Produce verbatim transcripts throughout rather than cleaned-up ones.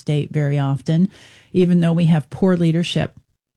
state very often, even though we have poor leadership.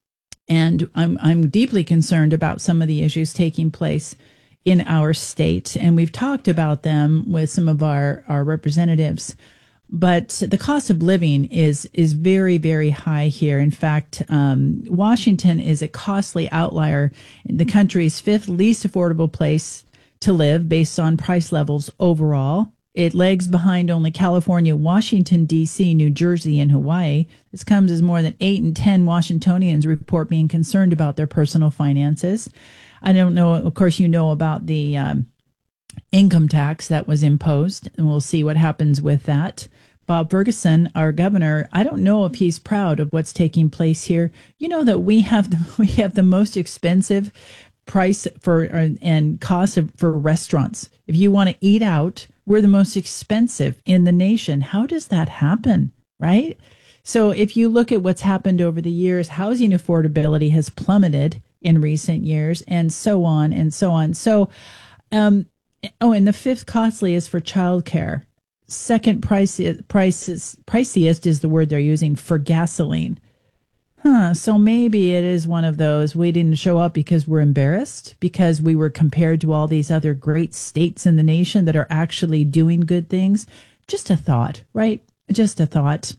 And I'm I'm deeply concerned about some of the issues taking place in our state. And we've talked about them with some of our, our representatives. But the cost of living is is very, very high here. In fact, um, Washington is a costly outlier, the country's fifth least affordable place to live based on price levels overall. It lags behind only California, Washington, D C, New Jersey, and Hawaii. This comes as more than eight in ten Washingtonians report being concerned about their personal finances. I don't know, of course, you know about the um, income tax that was imposed, and we'll see what happens with that. Bob Ferguson, our governor, I don't know if he's proud of what's taking place here. You know that we have the, we have the most expensive price for and cost of, for restaurants. If you want to eat out, we're the most expensive in the nation. How does that happen, right? So if you look at what's happened over the years, housing affordability has plummeted in recent years, and so on and so on. So, um, oh, and the fifth costly is for childcare. Second price, prices, priciest is the word they're using for gasoline. Huh, so maybe it is one of those we didn't show up because we're embarrassed, because we were compared to all these other great states in the nation that are actually doing good things. Just a thought, right? Just a thought.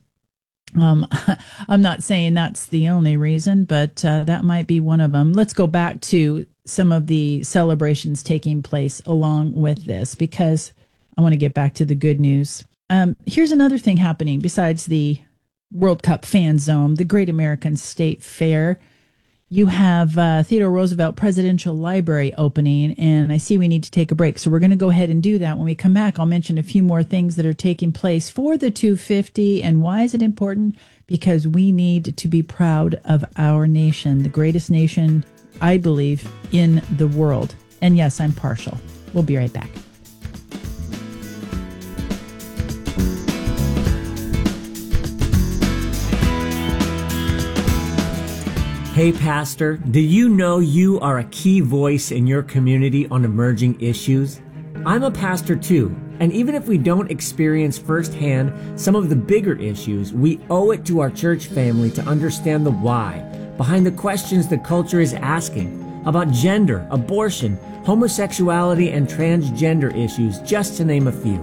Um, I'm not saying that's the only reason, but uh, that might be one of them. Let's go back to some of the celebrations taking place along with this, because I want to get back to the good news. Um, here's another thing happening besides the World Cup Fan Zone, the Great American State Fair. You have uh, Theodore Roosevelt Presidential Library opening, and I see we need to take a break. So we're going to go ahead and do that. When we come back, I'll mention a few more things that are taking place for the two fifty. And why is it important? Because we need to be proud of our nation, the greatest nation, I believe, in the world. And yes, I'm partial. We'll be right back. Hey, Pastor, do you know you are a key voice in your community on emerging issues? I'm a pastor too, and even if we don't experience firsthand some of the bigger issues, we owe it to our church family to understand the why behind the questions the culture is asking about gender, abortion, homosexuality, and transgender issues, just to name a few.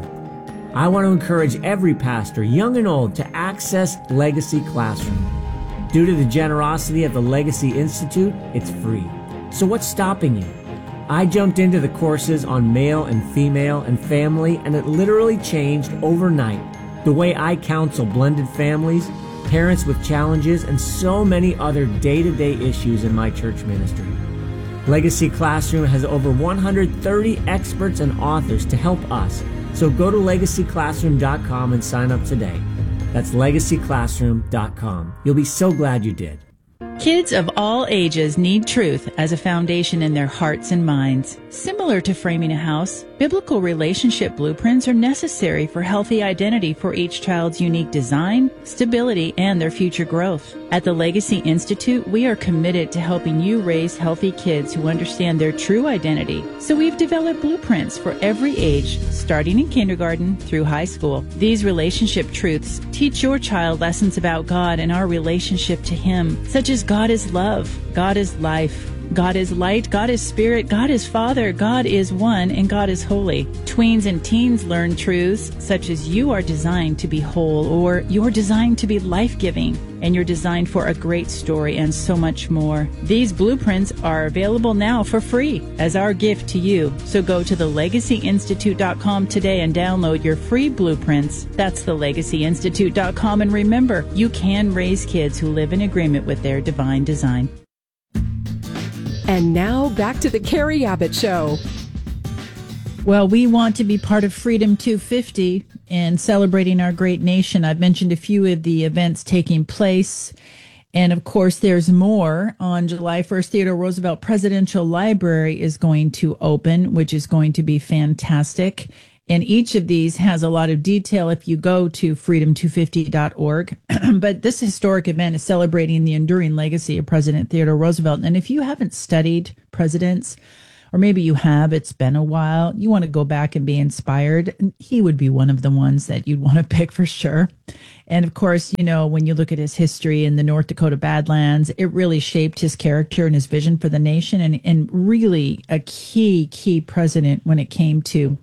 I want to encourage every pastor, young and old, to access Legacy Classroom. Due to the generosity of the Legacy Institute, it's free. So what's stopping you? I jumped into the courses on male and female and family, and it literally changed overnight the way I counsel blended families, parents with challenges, and so many other day-to-day issues in my church ministry. Legacy Classroom has over one hundred thirty experts and authors to help us. So go to legacy classroom dot com and sign up today. That's legacy classroom dot com. You'll be so glad you did. Kids of all ages need truth as a foundation in their hearts and minds. Similar to framing a house, biblical relationship blueprints are necessary for healthy identity for each child's unique design, stability, and their future growth. At the Legacy Institute, we are committed to helping you raise healthy kids who understand their true identity. So we've developed blueprints for every age, starting in kindergarten through high school. These relationship truths teach your child lessons about God and our relationship to Him, such as God is love, God is life, God is light, God is spirit, God is Father, God is one, and God is holy. Tweens and teens learn truths such as you are designed to be whole, or you're designed to be life-giving, and you're designed for a great story, and so much more. These blueprints are available now for free as our gift to you. So go to the legacy institute dot com today and download your free blueprints. That's the legacy institute dot com, and remember, you can raise kids who live in agreement with their divine design. And now back to the Carrie Abbott Show. Well, we want to be part of Freedom two fifty and celebrating our great nation. I've mentioned a few of the events taking place. And of course, there's more. On July first, Theodore Roosevelt Presidential Library is going to open, which is going to be fantastic. And each of these has a lot of detail if you go to freedom two fifty dot org. But this historic event is celebrating the enduring legacy of President Theodore Roosevelt. And if you haven't studied presidents, or maybe you have, it's been a while, you want to go back and be inspired, he would be one of the ones that you'd want to pick for sure. And of course, you know, when you look at his history in the North Dakota Badlands, it really shaped his character and his vision for the nation, and, and really a key, key president when it came to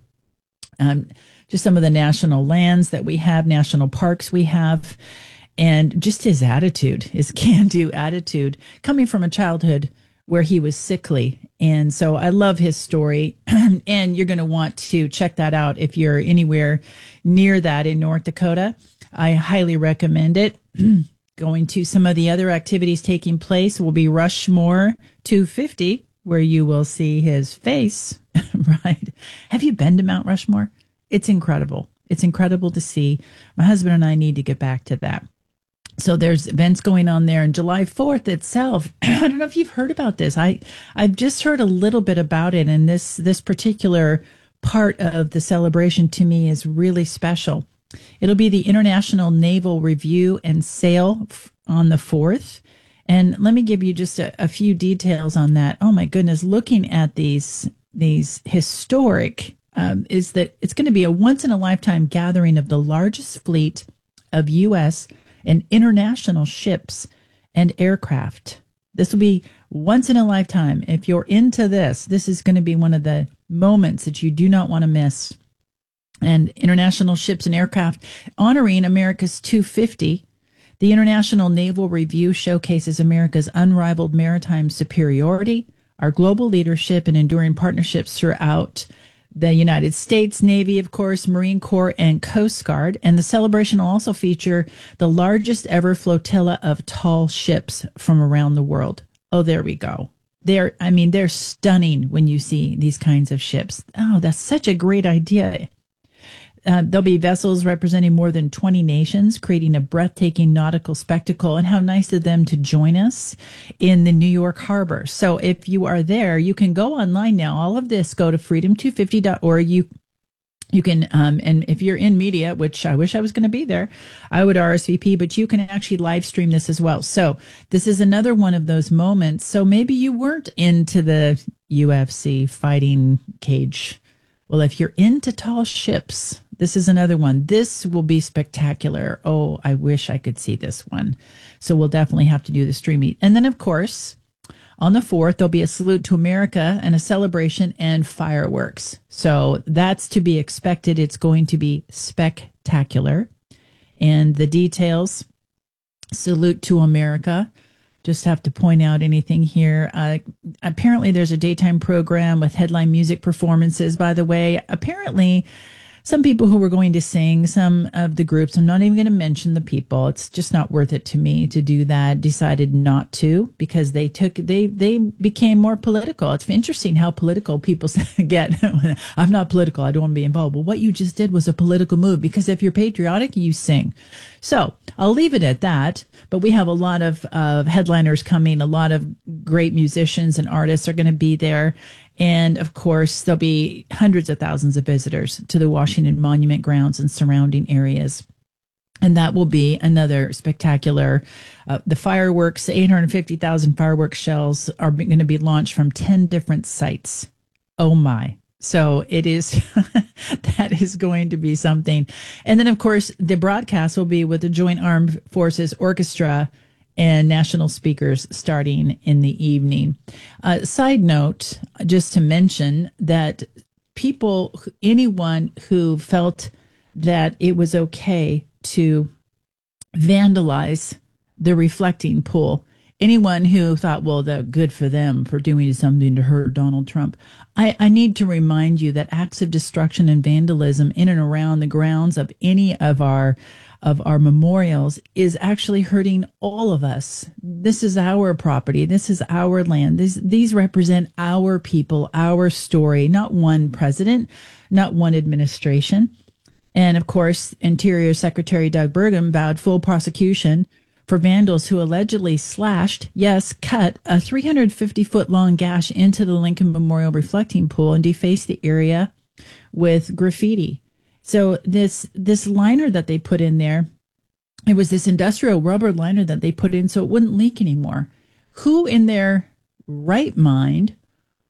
um, just some of the national lands that we have, national parks we have, and just his attitude, his can-do attitude, coming from a childhood where he was sickly. And so I love his story, and you're going to want to check that out if you're anywhere near that in North Dakota. I highly recommend it. Going to some of the other activities taking place will be Rushmore two fifty, where you will see his face, right? Have you been to Mount Rushmore? It's incredible. It's incredible to see. My husband and I need to get back to that. So there's events going on there. And July fourth itself, I don't know if you've heard about this. I, I've just heard a little bit about it. And this, this particular part of the celebration to me is really special. It'll be the International Naval Review and Sale on the fourth. And let me give you just a, a few details on that. Oh my goodness, looking at these, these historic, um, is that it's going to be a once in a lifetime gathering of the largest fleet of U S and international ships and aircraft. This will be once in a lifetime. If you're into this, this is going to be one of the moments that you do not want to miss. And international ships and aircraft honoring America's two fifty. The International Naval Review showcases America's unrivaled maritime superiority, our global leadership, and enduring partnerships throughout the United States Navy, of course, Marine Corps, and Coast Guard. And the celebration will also feature the largest ever flotilla of tall ships from around the world. Oh, there we go. They're, I mean, they're stunning when you see these kinds of ships. Oh, that's such a great idea. Uh, there'll be vessels representing more than twenty nations, creating a breathtaking nautical spectacle. And how nice of them to join us in the New York Harbor. So if you are there, you can go online now. All of this, go to freedom two fifty dot org. You you can, um, and if you're in media, which I wish I was going to be there, I would R S V P, but you can actually live stream this as well. So this is another one of those moments. So maybe you weren't into the U F C fighting cage. Well, if you're into tall ships, this is another one. This will be spectacular. Oh, I wish I could see this one. So we'll definitely have to do the streaming. And then, of course, on the fourth, there'll be a salute to America and a celebration and fireworks. So that's to be expected. It's going to be spectacular. And the details, salute to America. Just have to point out anything here. Uh, apparently, there's a daytime program with headline music performances, by the way. Apparently, some people who were going to sing, some of the groups, I'm not even going to mention the people. It's just not worth it to me to do that. Decided not to because they took, they, they became more political. It's interesting how political people get. I'm not political. I don't want to be involved. Well, what you just did was a political move because if you're patriotic, you sing. So I'll leave it at that. But we have a lot of uh, headliners coming. A lot of great musicians and artists are going to be there. And of course, there'll be hundreds of thousands of visitors to the Washington Monument grounds and surrounding areas. And that will be another spectacular. Uh, the fireworks, eight hundred fifty thousand fireworks shells are going to be launched from ten different sites. Oh my. So it is, that is going to be something. And then, of course, the broadcast will be with the Joint Armed Forces Orchestra and national speakers starting in the evening. Uh, side note, just to mention that people, anyone who felt that it was okay to vandalize the reflecting pool, anyone who thought, well, the good for them for doing something to hurt Donald Trump, I, I need to remind you that acts of destruction and vandalism in and around the grounds of any of our of our memorials is actually hurting all of us. This is our property. This is our land. These, these represent our people, our story, not one president, not one administration. And of course, Interior Secretary Doug Burgum vowed full prosecution for vandals who allegedly slashed, yes, cut a three hundred fifty foot long gash into the Lincoln Memorial reflecting pool and defaced the area with graffiti. So this this liner that they put in there, it was this industrial rubber liner that they put in so it wouldn't leak anymore. Who in their right mind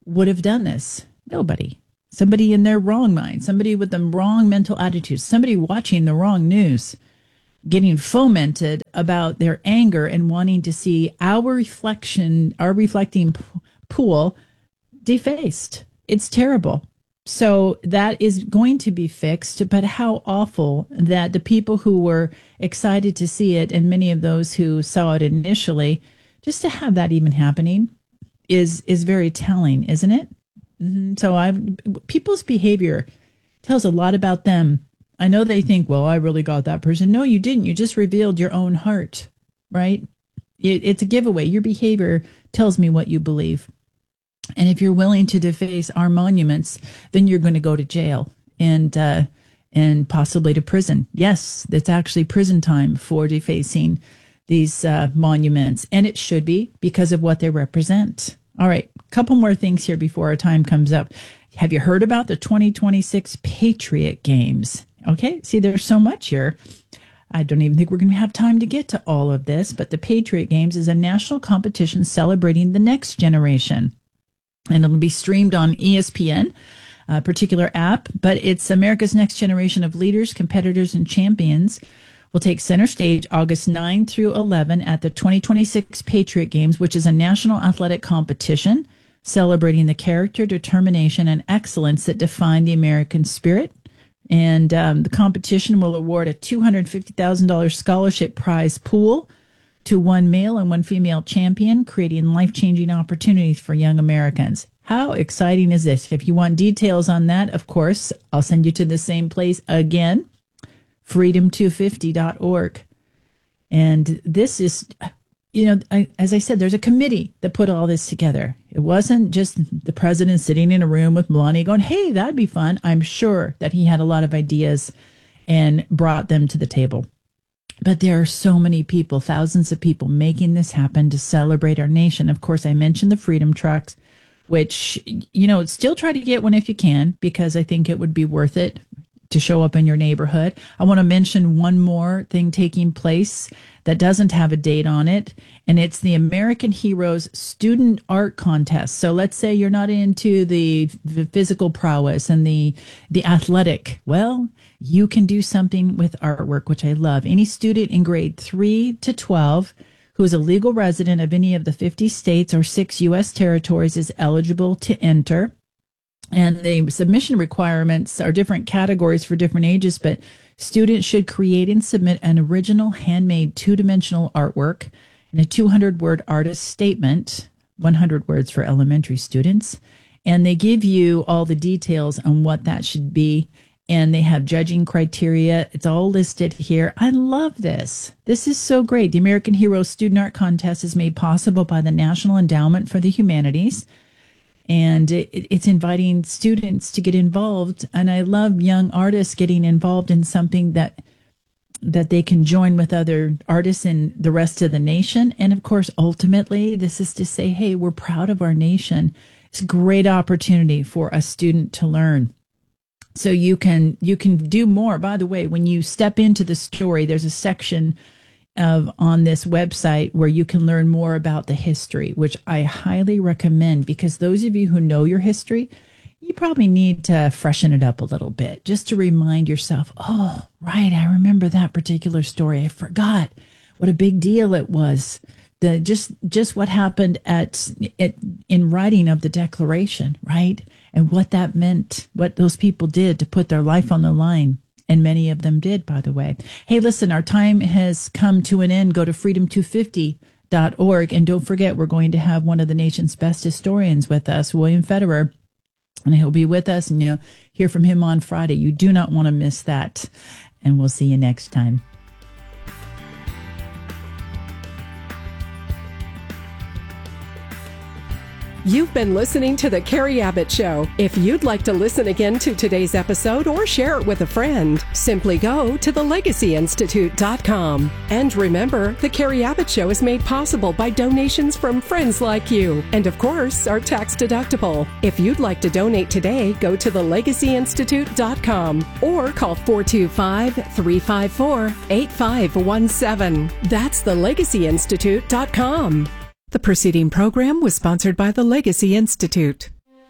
would have done this? Nobody. Somebody in their wrong mind, somebody with the wrong mental attitude, somebody watching the wrong news, getting fomented about their anger and wanting to see our reflection, our reflecting p- pool defaced. It's terrible. So that is going to be fixed, but how awful that the people who were excited to see it, and many of those who saw it initially, just to have that even happening is is very telling, isn't it? Mm-hmm. So I, people's behavior tells a lot about them. I know they think, well, I really got that person. No, you didn't. You just revealed your own heart, right? It, it's a giveaway. Your behavior tells me what you believe. And if you're willing to deface our monuments, then you're going to go to jail and uh, and possibly to prison. Yes, it's actually prison time for defacing these uh, monuments. And it should be, because of what they represent. All right, a couple more things here before our time comes up. Have you heard about the twenty twenty-six Patriot Games? Okay, see, there's so much here. I don't even think we're going to have time to get to all of this, but the Patriot Games is a national competition celebrating the next generation. And it'll be streamed on E S P N, a particular app, but it's America's next generation of leaders, competitors, and champions will take center stage August ninth through eleventh at the twenty twenty-six Patriot Games, which is a national athletic competition celebrating the character, determination, and excellence that define the American spirit. And um, the competition will award a two hundred fifty thousand dollars scholarship prize pool to one male and one female champion, creating life-changing opportunities for young Americans. How exciting is this? If you want details on that, of course, I'll send you to the same place again, freedom two fifty dot org. And this is, you know, I, as I said, there's a committee that put all this together. It wasn't just the president sitting in a room with Melania going, hey, that'd be fun. I'm sure that he had a lot of ideas and brought them to the table. But there are so many people, thousands of people making this happen to celebrate our nation. Of course, I mentioned the Freedom Trucks, which, you know, still try to get one if you can, because I think it would be worth it to show up in your neighborhood. I want to mention one more thing taking place that doesn't have a date on it, and it's the American Heroes Student Art Contest. So let's say you're not into the, the physical prowess and the the athletic. Well, you can do something with artwork, which I love. Any student in grade three to twelve who is a legal resident of any of the fifty states or six U S territories is eligible to enter. And the submission requirements are different categories for different ages, but students should create and submit an original handmade two-dimensional artwork and a two hundred word artist statement, one hundred words for elementary students. And they give you all the details on what that should be. And they have judging criteria. It's all listed here. I love this. This is so great. The American Heroes Student Art Contest is made possible by the National Endowment for the Humanities. And it, it's inviting students to get involved. And I love young artists getting involved in something that that they can join with other artists in the rest of the nation. And of course, ultimately, this is to say, hey, we're proud of our nation. It's a great opportunity for a student to learn. So you can you can do more. By the way, when you step into the story, there's a section of on this website where you can learn more about the history, which I highly recommend, because those of you who know your history, you probably need to freshen it up a little bit just to remind yourself, oh, right, I remember that particular story. I forgot what a big deal it was. The just just what happened at, at in writing of the Declaration, right? And what that meant, what those people did to put their life on the line. And many of them did, by the way. Hey, listen, our time has come to an end. Go to freedom two fifty dot org. And don't forget, we're going to have one of the nation's best historians with us, William Federer. And he'll be with us, and you'll hear from him on Friday. You do not want to miss that. And we'll see you next time. You've been listening to The Carrie Abbott Show. If you'd like to listen again to today's episode or share it with a friend, simply go to the legacy institute dot com. And remember, The Carrie Abbott Show is made possible by donations from friends like you, and of course, are tax deductible. If you'd like to donate today, go to the legacy institute dot com or call four two five, three five four, eight five one seven. That's the legacy institute dot com. The preceding program was sponsored by the Legacy Institute.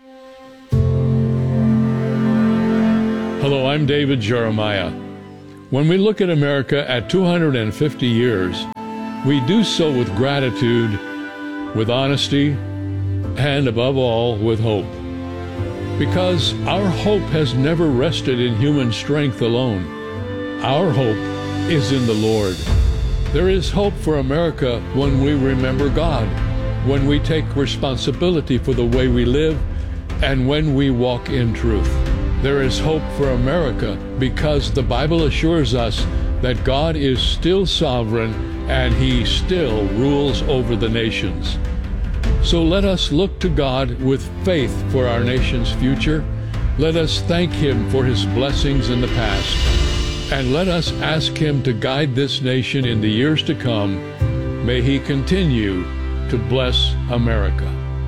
Hello, I'm David Jeremiah. When we look at America at two hundred fifty years, we do so with gratitude, with honesty, and above all, with hope. Because our hope has never rested in human strength alone. Our hope is in the Lord. There is hope for America when we remember God, when we take responsibility for the way we live, and when we walk in truth. There is hope for America because the Bible assures us that God is still sovereign and He still rules over the nations. So let us look to God with faith for our nation's future. Let us thank Him for His blessings in the past. And let us ask Him to guide this nation in the years to come. May He continue to bless America.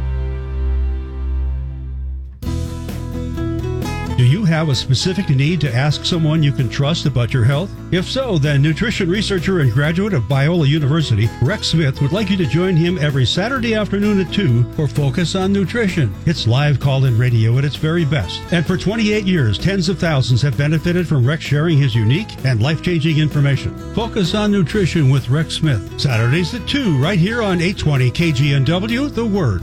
Do you have a specific need to ask someone you can trust about your health? If so, then nutrition researcher and graduate of Biola University, Rex Smith, would like you to join him every Saturday afternoon at two for Focus on Nutrition. It's live call-in radio at its very best. And for twenty-eight years, tens of thousands have benefited from Rex sharing his unique and life-changing information. Focus on Nutrition with Rex Smith. Saturdays at two, right here on eight twenty K G N W, The Word.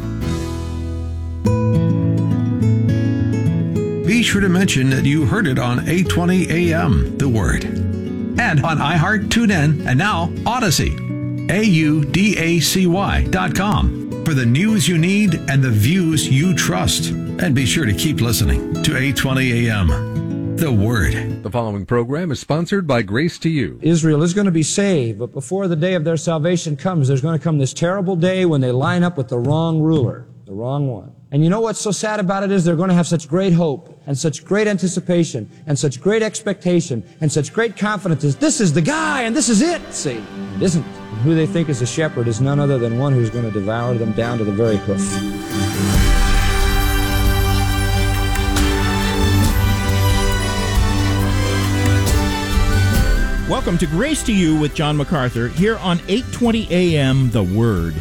Be sure to mention that you heard it on eight twenty A M, The Word. And on iHeart, TuneIn, and now Odyssey. A U D A C Y dot com for the news you need and the views you trust. And be sure to keep listening to eight twenty A M, The Word. The following program is sponsored by Grace to You. Israel is going to be saved, but before the day of their salvation comes, there's going to come this terrible day when they line up with the wrong ruler, the wrong one. And you know what's so sad about it is they're going to have such great hope and such great anticipation and such great expectation and such great confidence as this is the guy and this is it. See, it isn't. And who they think is a shepherd is none other than one who's going to devour them down to the very hoof. Welcome to Grace to You with John MacArthur here on eight twenty A M The Word.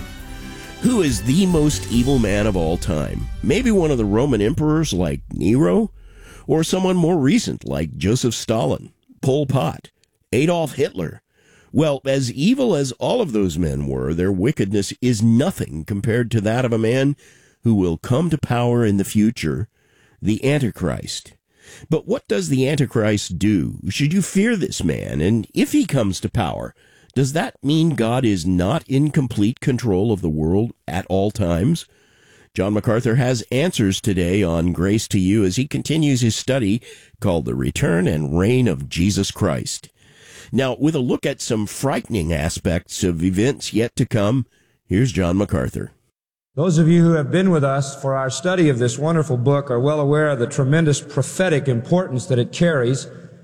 Who is the most evil man of all time? Maybe one of the Roman emperors like Nero? Or someone more recent like Joseph Stalin, Pol Pot, Adolf Hitler? Well, as evil as all of those men were, their wickedness is nothing compared to that of a man who will come to power in the future, the Antichrist. But what does the Antichrist do? Should you fear this man? And if he comes to power, does that mean God is not in complete control of the world at all times? John MacArthur has answers today on Grace to You as he continues his study called The Return and Reign of Jesus Christ. Now, with a look at some frightening aspects of events yet to come, here's John MacArthur. Those of you who have been with us for our study of this wonderful book are well aware of the tremendous prophetic importance that it carries.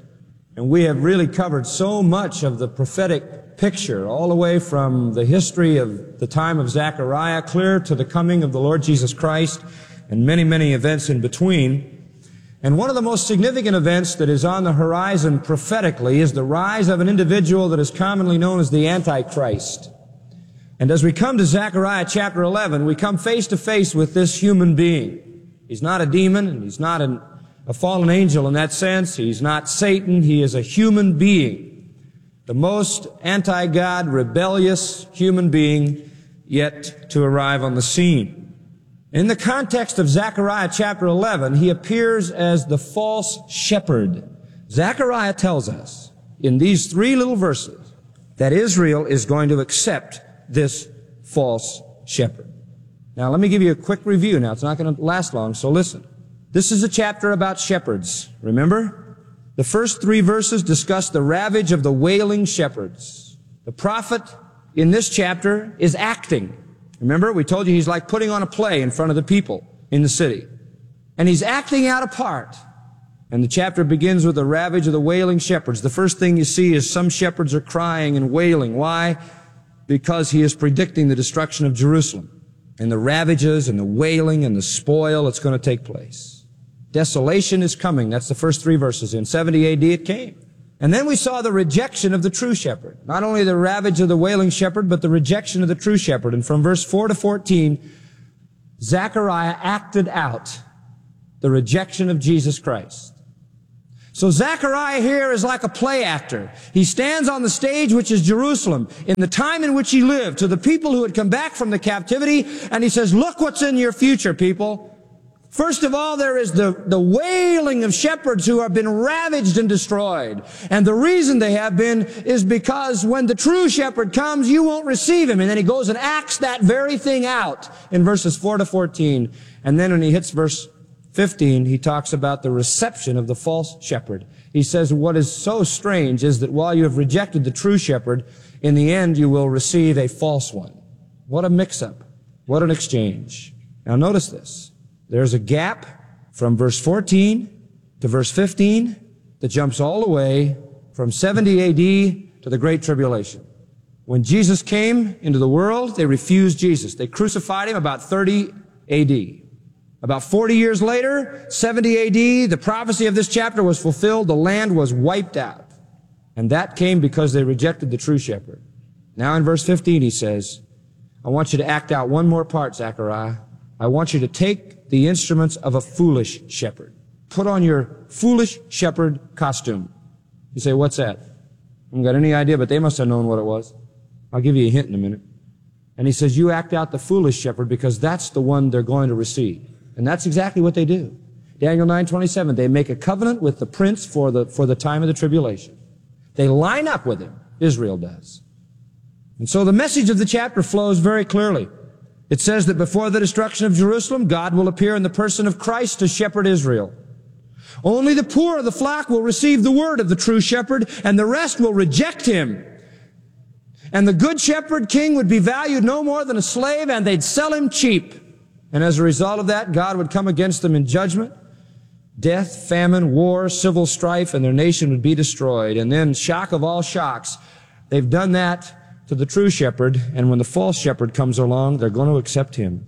And we have really covered so much of the prophetic picture, all the way from the history of the time of Zechariah, clear to the coming of the Lord Jesus Christ, and many, many events in between. And one of the most significant events that is on the horizon prophetically is the rise of an individual that is commonly known as the Antichrist. And as we come to Zechariah chapter eleven, we come face to face with this human being. He's not a demon, and he's not an a fallen angel in that sense. He's not Satan. He is a human being. The most anti-God, rebellious human being yet to arrive on the scene. In the context of Zechariah chapter eleven, he appears as the false shepherd. Zechariah tells us in these three little verses that Israel is going to accept this false shepherd. Now, let me give you a quick review. Now, it's not going to last long, so listen. This is a chapter about shepherds, remember? The first three verses discuss the ravage of the wailing shepherds. The prophet in this chapter is acting. Remember, we told you he's like putting on a play in front of the people in the city. And he's acting out a part. And the chapter begins with the ravage of the wailing shepherds. The first thing you see is some shepherds are crying and wailing. Why? Because he is predicting the destruction of Jerusalem and the ravages and the wailing and the spoil that's going to take place. Desolation is coming. That's the first three verses. In seventy A D it came. And then we saw the rejection of the true shepherd. Not only the ravage of the wailing shepherd, but the rejection of the true shepherd. And from verse four to fourteen, Zechariah acted out the rejection of Jesus Christ. So Zechariah here is like a play actor. He stands on the stage, which is Jerusalem, in the time in which he lived, to the people who had come back from the captivity, and he says, look what's in your future, people. First of all, there is the, the wailing of shepherds who have been ravaged and destroyed. And the reason they have been is because when the true shepherd comes, you won't receive him. And then he goes and acts that very thing out in verses four to fourteen. And then when he hits verse fifteen, he talks about the reception of the false shepherd. He says, what is so strange is that while you have rejected the true shepherd, in the end you will receive a false one. What a mix-up. What an exchange. Now notice this. There's a gap from verse fourteen to verse fifteen that jumps all the way from seventy A D to the Great Tribulation. When Jesus came into the world, they refused Jesus. They crucified him about thirty A D. About forty years later, seventy A D, the prophecy of this chapter was fulfilled. The land was wiped out. And that came because they rejected the true shepherd. Now in verse fifteen, he says, I want you to act out one more part, Zechariah. I want you to take the instruments of a foolish shepherd. Put on your foolish shepherd costume. You say, what's that? I haven't got any idea, but they must have known what it was. I'll give you a hint in a minute. And he says, you act out the foolish shepherd because that's the one they're going to receive. And that's exactly what they do. Daniel nine twenty-seven, they make a covenant with the prince for the, for the time of the tribulation. They line up with him. Israel does. And so the message of the chapter flows very clearly. It says that before the destruction of Jerusalem, God will appear in the person of Christ to shepherd Israel. Only the poor of the flock will receive the word of the true shepherd, and the rest will reject him. And the good shepherd king would be valued no more than a slave, and they'd sell him cheap. And as a result of that, God would come against them in judgment. Death, famine, war, civil strife, and their nation would be destroyed. And then, shock of all shocks, they've done that to the true shepherd, and when the false shepherd comes along, they're going to accept him.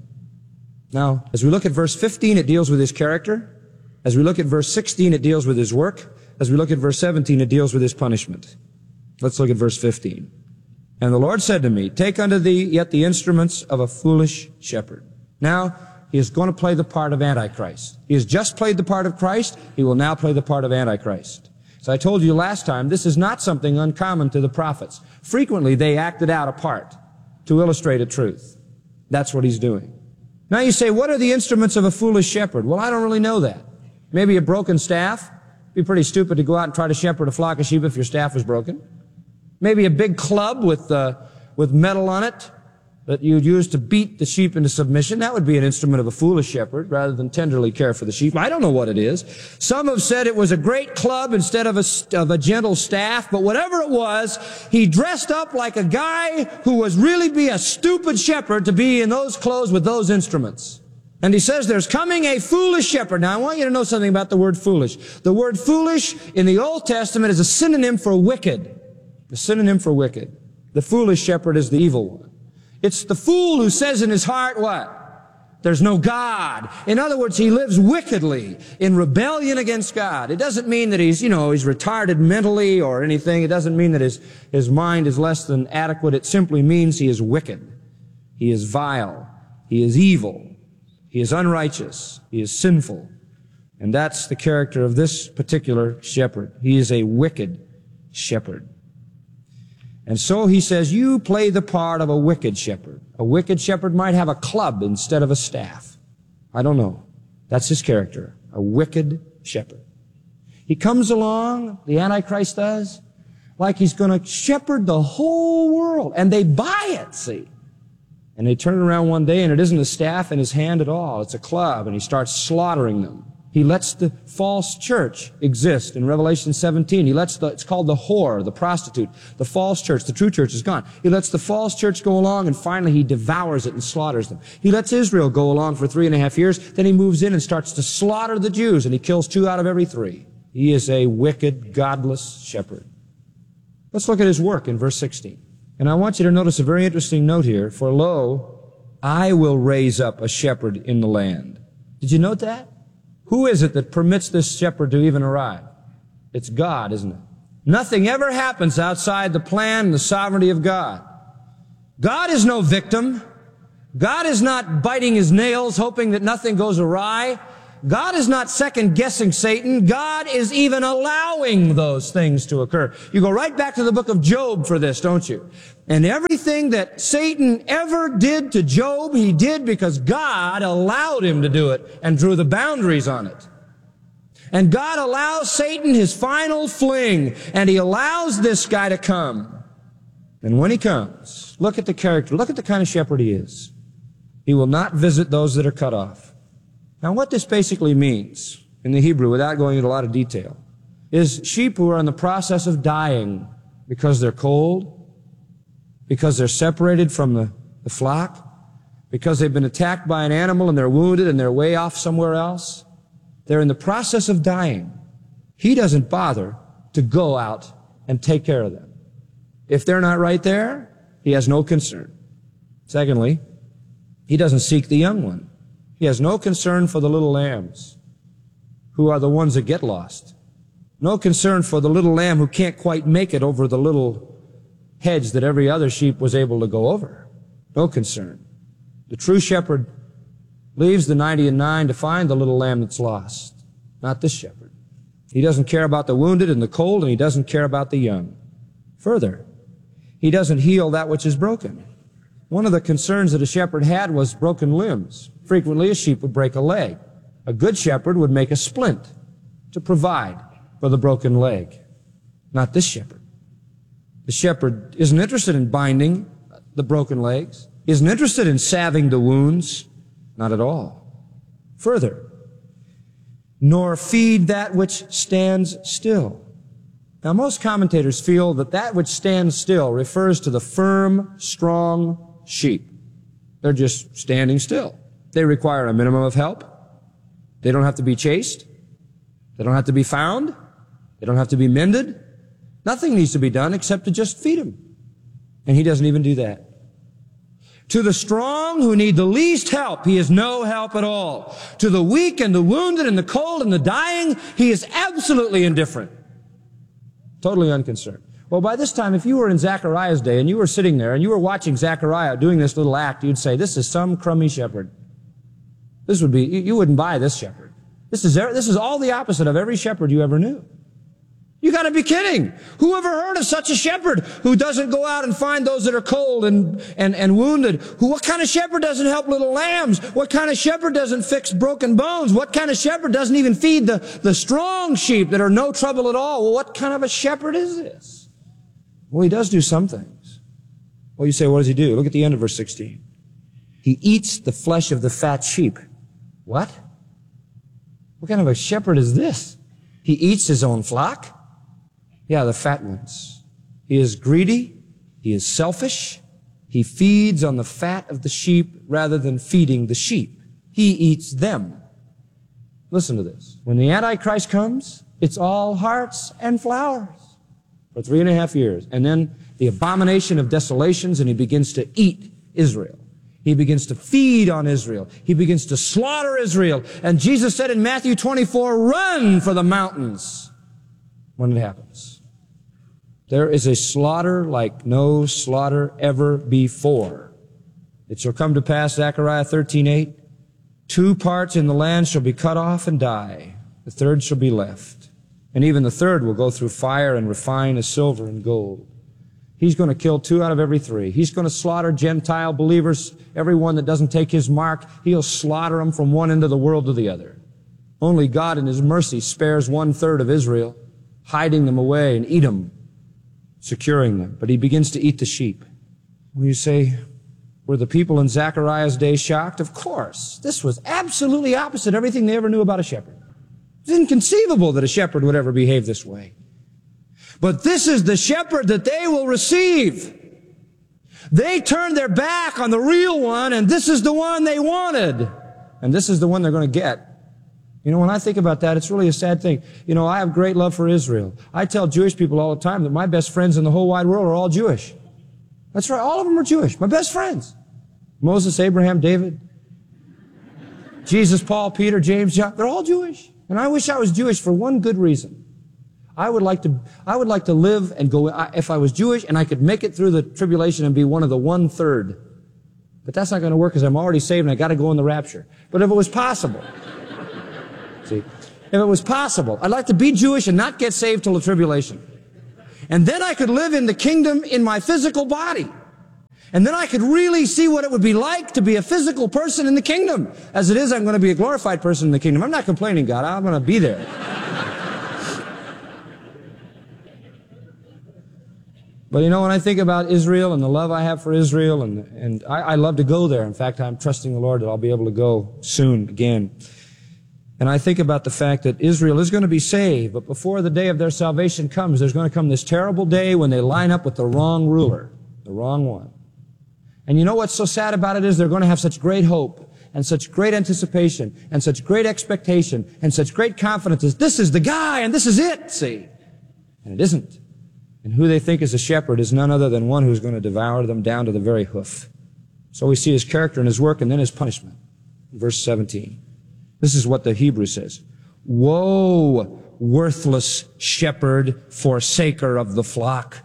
Now, as we look at verse fifteen, it deals with his character. As we look at verse sixteen, it deals with his work. As we look at verse seventeen, it deals with his punishment. Let's look at verse fifteen. And the Lord said to me, take unto thee yet the instruments of a foolish shepherd. Now, he is going to play the part of Antichrist. He has just played the part of Christ. He will now play the part of Antichrist. As I told you last time, this is not something uncommon to the prophets. Frequently, they acted out a part to illustrate a truth. That's what he's doing. Now you say, what are the instruments of a foolish shepherd? Well, I don't really know that. Maybe a broken staff. It'd be pretty stupid to go out and try to shepherd a flock of sheep if your staff was broken. Maybe a big club with, uh, with metal on it that you'd use to beat the sheep into submission. That would be an instrument of a foolish shepherd rather than tenderly care for the sheep. I don't know what it is. Some have said it was a great club instead of a, of a gentle staff, but whatever it was, he dressed up like a guy who was really be a stupid shepherd to be in those clothes with those instruments. And he says there's coming a foolish shepherd. Now I want you to know something about the word foolish. The word foolish in the Old Testament is a synonym for wicked. A synonym for wicked. The foolish shepherd is the evil one. It's the fool who says in his heart, what? There's no God. In other words, he lives wickedly in rebellion against God. It doesn't mean that he's, you know, he's retarded mentally or anything. It doesn't mean that his, his mind is less than adequate. It simply means he is wicked. He is vile. He is evil. He is unrighteous. He is sinful. And that's the character of this particular shepherd. He is a wicked shepherd. And so he says, you play the part of a wicked shepherd. A wicked shepherd might have a club instead of a staff. I don't know. That's his character. A wicked shepherd. He comes along, the Antichrist does, like he's going to shepherd the whole world. And they buy it, see. And they turn around one day and it isn't a staff in his hand at all. It's a club, and he starts slaughtering them. He lets the false church exist in Revelation seventeen. He lets the, it's called the whore, the prostitute, the false church. The true church is gone. He lets the false church go along, and finally he devours it and slaughters them. He lets Israel go along for three and a half years. Then he moves in and starts to slaughter the Jews, and he kills two out of every three. He is a wicked, godless shepherd. Let's look at his work in verse sixteen. And I want you to notice a very interesting note here. For lo, I will raise up a shepherd in the land. Did you note that? Who is it that permits this shepherd to even arrive? It's God, isn't it? Nothing ever happens outside the plan and the sovereignty of God. God is no victim. God is not biting his nails hoping that nothing goes awry. God is not second-guessing Satan. God is even allowing those things to occur. You go right back to the book of Job for this, don't you? And everything that Satan ever did to Job, he did because God allowed him to do it and drew the boundaries on it. And God allows Satan his final fling, and he allows this guy to come. And when he comes, look at the character, look at the kind of shepherd he is. He will not visit those that are cut off. Now, what this basically means in the Hebrew, without going into a lot of detail, is sheep who are in the process of dying because they're cold, because they're separated from the, the flock, because they've been attacked by an animal and they're wounded and they're way off somewhere else. They're in the process of dying. He doesn't bother to go out and take care of them. If they're not right there, he has no concern. Secondly, he doesn't seek the young one. He has no concern for the little lambs, who are the ones that get lost. No concern for the little lamb who can't quite make it over the little hedge that every other sheep was able to go over. No concern. The true shepherd leaves the ninety and nine to find the little lamb that's lost. Not this shepherd. He doesn't care about the wounded and the cold, and he doesn't care about the young. Further, he doesn't heal that which is broken. One of the concerns that a shepherd had was broken limbs. Frequently, a sheep would break a leg. A good shepherd would make a splint to provide for the broken leg. Not this shepherd. The shepherd isn't interested in binding the broken legs, isn't interested in salving the wounds. Not at all. Further, nor feed that which stands still. Now, most commentators feel that that which stands still refers to the firm, strong sheep. They're just standing still. They require a minimum of help. They don't have to be chased. They don't have to be found. They don't have to be mended. Nothing needs to be done except to just feed them. And he doesn't even do that. To the strong who need the least help, he is no help at all. To the weak and the wounded and the cold and the dying, he is absolutely indifferent. Totally unconcerned. Well, by this time, if you were in Zechariah's day and you were sitting there and you were watching Zechariah doing this little act, you'd say, this is some crummy shepherd. This would be, you wouldn't buy this shepherd. This is, this is all the opposite of every shepherd you ever knew. You gotta be kidding. Who ever heard of such a shepherd who doesn't go out and find those that are cold and, and, and wounded? Who, what kind of shepherd doesn't help little lambs? What kind of shepherd doesn't fix broken bones? What kind of shepherd doesn't even feed the, the strong sheep that are no trouble at all? Well, what kind of a shepherd is this? Well, he does do some things. Well, you say, what does he do? Look at the end of verse sixteen. He eats the flesh of the fat sheep. What? What kind of a shepherd is this? He eats his own flock? Yeah, the fat ones. He is greedy. He is selfish. He feeds on the fat of the sheep rather than feeding the sheep. He eats them. Listen to this. When the Antichrist comes, it's all hearts and flowers for three and a half years. And then the abomination of desolations, and he begins to eat Israel. He begins to feed on Israel. He begins to slaughter Israel. And Jesus said in Matthew twenty-four, run for the mountains when it happens. There is a slaughter like no slaughter ever before. It shall come to pass, Zechariah thirteen eight, two parts in the land shall be cut off and die. The third shall be left. And even the third will go through fire and refine as silver and gold. He's going to kill two out of every three. He's going to slaughter Gentile believers, everyone that doesn't take his mark. He'll slaughter them from one end of the world to the other. Only God in his mercy spares one third of Israel, hiding them away and eat them, securing them. But he begins to eat the sheep. When you say, were the people in Zechariah's day shocked? Of course. This was absolutely opposite everything they ever knew about a shepherd. It's inconceivable that a shepherd would ever behave this way. But this is the shepherd that they will receive. They turned their back on the real one, and this is the one they wanted. And this is the one they're going to get. You know, when I think about that, it's really a sad thing. You know, I have great love for Israel. I tell Jewish people all the time that my best friends in the whole wide world are all Jewish. That's right, all of them are Jewish. My best friends. Moses, Abraham, David, Jesus, Paul, Peter, James, John, they're all Jewish. And I wish I was Jewish for one good reason. I would like to, I would like to live and go, if I was Jewish and I could make it through the tribulation and be one of the one third. But that's not going to work because I'm already saved and I got to go in the rapture. But if it was possible, See? If it was possible, I'd like to be Jewish and not get saved till the tribulation. And then I could live in the kingdom in my physical body. And then I could really see what it would be like to be a physical person in the kingdom. As it is, I'm going to be a glorified person in the kingdom. I'm not complaining, God. I'm going to be there. But you know, when I think about Israel and the love I have for Israel, and, and I, I love to go there. In fact, I'm trusting the Lord that I'll be able to go soon again. And I think about the fact that Israel is going to be saved, but before the day of their salvation comes, there's going to come this terrible day when they line up with the wrong ruler, the wrong one. And you know what's so sad about it is they're going to have such great hope and such great anticipation and such great expectation and such great confidence as this is the guy and this is it, see? And it isn't. And who they think is a shepherd is none other than one who's going to devour them down to the very hoof. So we see his character and his work and then his punishment. Verse seventeen. This is what the Hebrew says. Woe, worthless shepherd, forsaker of the flock.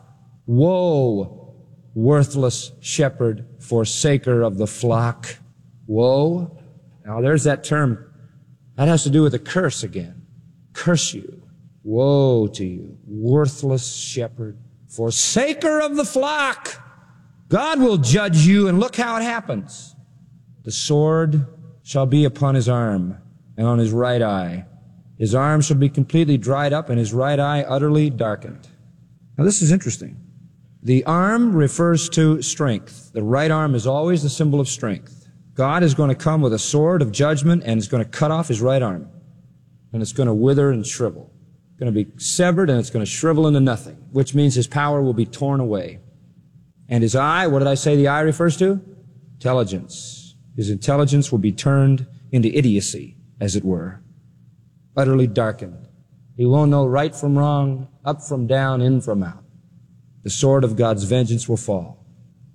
Woe, worthless shepherd, forsaker of the flock. Woe. Now there's that term. That has to do with a curse again. Curse you. Woe to you, worthless shepherd, forsaker of the flock. God will judge you, and look how it happens. The sword shall be upon his arm and on his right eye. His arm shall be completely dried up and his right eye utterly darkened. Now this is interesting. The arm refers to strength. The right arm is always the symbol of strength. God is going to come with a sword of judgment and is going to cut off his right arm. And it's going to wither and shrivel. It's going to be severed and it's going to shrivel into nothing, which means his power will be torn away. And his eye, what did I say the eye refers to? Intelligence. His intelligence will be turned into idiocy, as it were. Utterly darkened. He won't know right from wrong, up from down, in from out. The sword of God's vengeance will fall.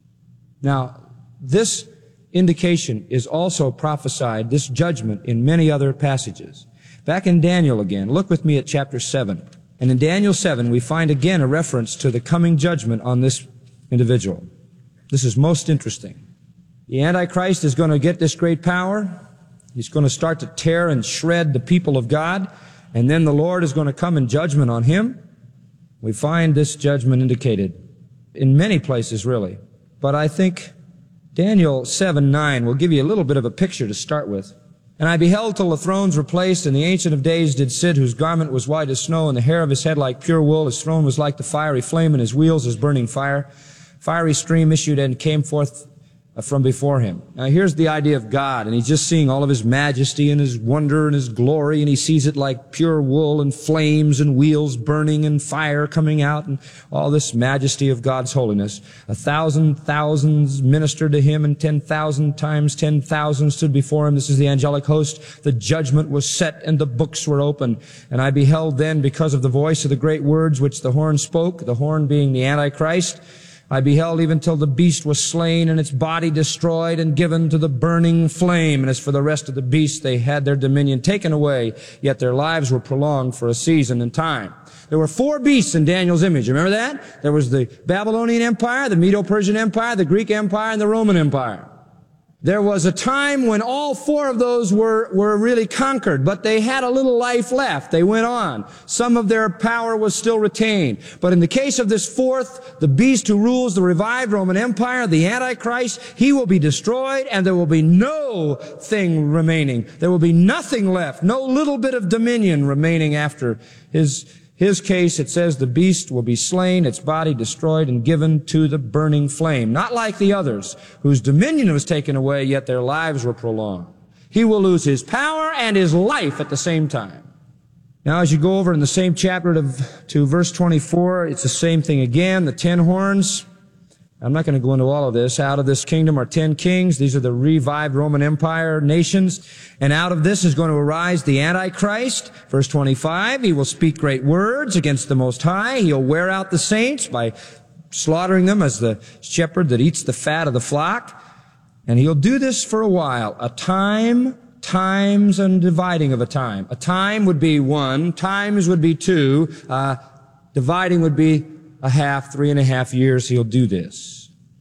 Now, this indication is also prophesied, this judgment, in many other passages. Back in Daniel again, look with me at chapter seven. And in Daniel seven, we find again a reference to the coming judgment on this individual. This is most interesting. The Antichrist is going to get this great power. He's going to start to tear and shred the people of God. And then the Lord is going to come in judgment on him. We find this judgment indicated in many places, really. But I think Daniel seven nine will give you a little bit of a picture to start with. And I beheld till the thrones were placed, and the Ancient of Days did sit, whose garment was white as snow, and the hair of his head like pure wool. His throne was like the fiery flame, and his wheels as burning fire. Fiery stream issued and came forth from before him. Now here's the idea of God, and he's just seeing all of his majesty and his wonder and his glory, and he sees it like pure wool and flames and wheels burning and fire coming out and all this majesty of God's holiness. A thousand thousands ministered to him, and ten thousand times ten thousand stood before him. This is the angelic host. The judgment was set and the books were open. And I beheld then, because of the voice of the great words which the horn spoke, the horn being the Antichrist, I beheld even till the beast was slain and its body destroyed and given to the burning flame. And as for the rest of the beasts, they had their dominion taken away, yet their lives were prolonged for a season and time. There were four beasts in Daniel's image. Remember that? There was the Babylonian Empire, the Medo-Persian Empire, the Greek Empire, and the Roman Empire. There was a time when all four of those were, were really conquered, but they had a little life left. They went on. Some of their power was still retained. But in the case of this fourth, the beast who rules the revived Roman Empire, the Antichrist, he will be destroyed, and there will be no thing remaining. There will be nothing left, no little bit of dominion remaining after his His case, it says the beast will be slain, its body destroyed, and given to the burning flame. Not like the others, whose dominion was taken away, yet their lives were prolonged. He will lose his power and his life at the same time. Now, as you go over in the same chapter to, to verse twenty-four, it's the same thing again. The ten horns. I'm not going to go into all of this. Out of this kingdom are ten kings. These are the revived Roman Empire nations. And out of this is going to arise the Antichrist. Verse twenty-five, he will speak great words against the Most High. He'll wear out the saints by slaughtering them as the shepherd that eats the fat of the flock. And he'll do this for a while. A time, times, and dividing of a time. A time would be one. Times would be two. Uh, dividing would be a half, three and a half years he'll do this.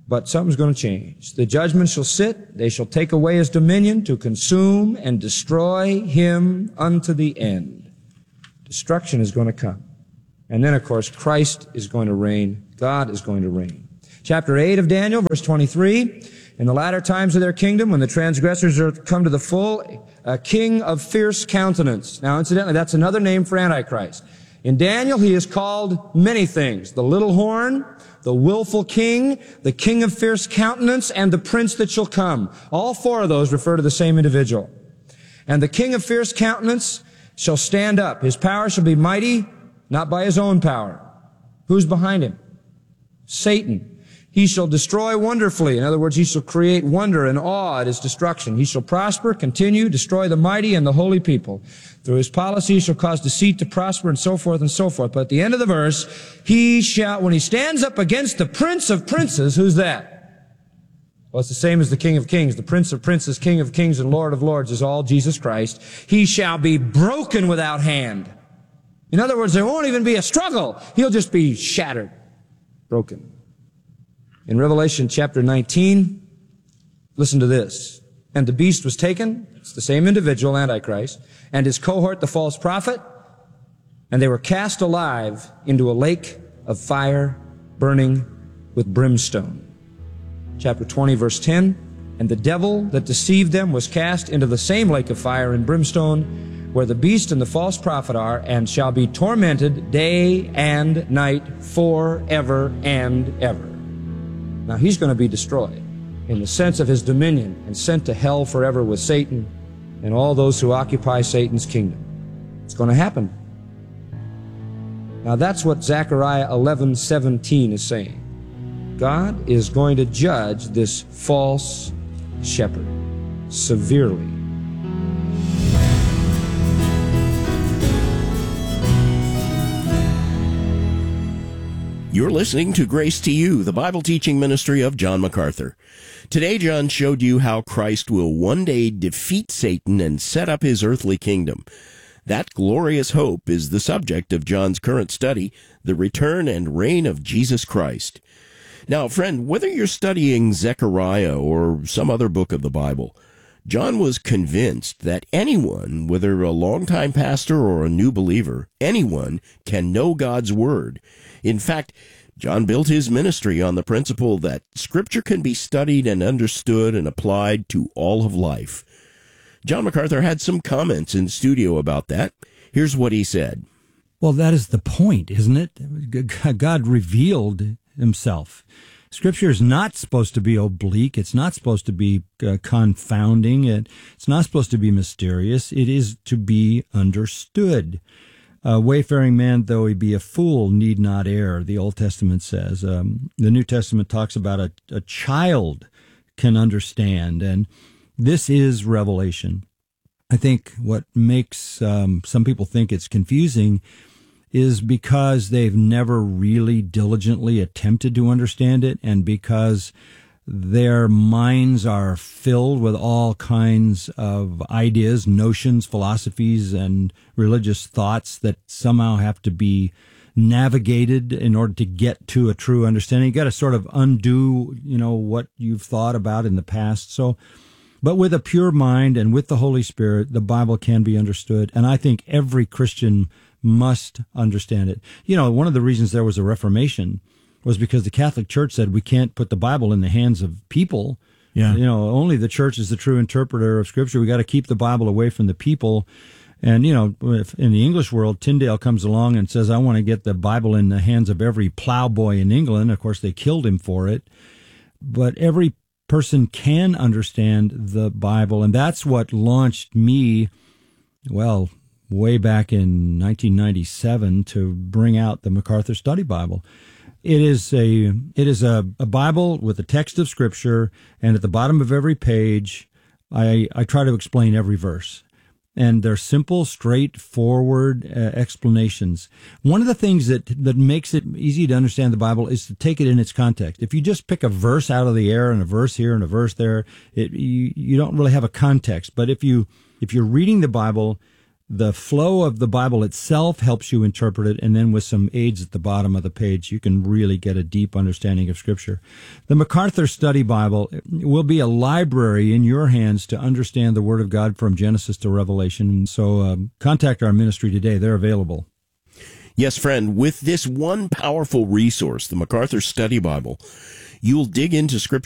But something's going to change. The judgment shall sit, they shall take away his dominion to consume and destroy him unto the end. Destruction is going to come. And then, of course, Christ is going to reign. God is going to reign. Chapter eight of Daniel, verse twenty-three. In the latter times of their kingdom, when the transgressors are come to the full, a king of fierce countenance. Now, incidentally, that's another name for Antichrist. In Daniel, he is called many things. The little horn, the willful king, the king of fierce countenance, and the prince that shall come. All four of those refer to the same individual. And the king of fierce countenance shall stand up. His power shall be mighty, not by his own power. Who's behind him? Satan. He shall destroy wonderfully. In other words, he shall create wonder and awe at his destruction. He shall prosper, continue, destroy the mighty and the holy people. Through his policy, he shall cause deceit to prosper, and so forth and so forth. But at the end of the verse, he shall, when he stands up against the prince of princes, who's that? Well, it's the same as the King of Kings. The Prince of Princes, King of Kings, and Lord of Lords is all Jesus Christ. He shall be broken without hand. In other words, there won't even be a struggle. He'll just be shattered, broken. In Revelation chapter nineteen, listen to this. And the beast was taken, it's the same individual, Antichrist, and his cohort, the false prophet, and they were cast alive into a lake of fire burning with brimstone. Chapter twenty, verse ten, and the devil that deceived them was cast into the same lake of fire and brimstone where the beast and the false prophet are, and shall be tormented day and night forever and ever. Now, he's going to be destroyed in the sense of his dominion and sent to hell forever with Satan and all those who occupy Satan's kingdom. It's going to happen. Now, that's what Zechariah eleven seventeen is saying. God is going to judge this false shepherd severely. You're listening to Grace to You, the Bible teaching ministry of John MacArthur. Today, John showed you how Christ will one day defeat Satan and set up his earthly kingdom. That glorious hope is the subject of John's current study, the return and reign of Jesus Christ. Now, friend, whether you're studying Zechariah or some other book of the Bible, John was convinced that anyone, whether a longtime pastor or a new believer, anyone can know God's Word. In fact, John built his ministry on the principle that Scripture can be studied and understood and applied to all of life. John MacArthur had some comments in studio about that. Here's what he said. Well, that is the point, isn't it? God revealed himself. Scripture is not supposed to be oblique. It's not supposed to be uh, confounding. It, it's not supposed to be mysterious. It is to be understood. Uh, wayfaring man, though he be a fool, need not err, the Old Testament says. Um, the New Testament talks about a, a child can understand, and this is revelation. I think what makes um, some people think it's confusing is because they've never really diligently attempted to understand it, and because their minds are filled with all kinds of ideas, notions, philosophies, and religious thoughts that somehow have to be navigated in order to get to a true understanding. You got to sort of undo, you know, what you've thought about in the past. So, but with a pure mind and with the Holy Spirit, the Bible can be understood. And I think every Christian must understand it. You know, one of the reasons there was a Reformation was because the Catholic Church said we can't put the Bible in the hands of people. Yeah. You know, only the church is the true interpreter of Scripture. We got to keep the Bible away from the people. And, you know, if in the English world, Tyndale comes along and says, I want to get the Bible in the hands of every plowboy in England. Of course, they killed him for it. But every person can understand the Bible. And that's what launched me, well, way back in nineteen ninety-seven to bring out the MacArthur Study Bible. It is a it is a, a Bible with a text of Scripture, and at the bottom of every page, I, I try to explain every verse. And they're simple, straightforward uh, explanations. One of the things that, that makes it easy to understand the Bible is to take it in its context. If you just pick a verse out of the air and a verse here and a verse there, it, you, you don't really have a context. But if you if you're reading the Bible the flow of the Bible itself helps you interpret it, and then with some aids at the bottom of the page, you can really get a deep understanding of Scripture. The MacArthur Study Bible will be a library in your hands to understand the Word of God from Genesis to Revelation. So um, contact our ministry today. They're available. Yes, friend, with this one powerful resource, the MacArthur Study Bible, you'll dig into Scripture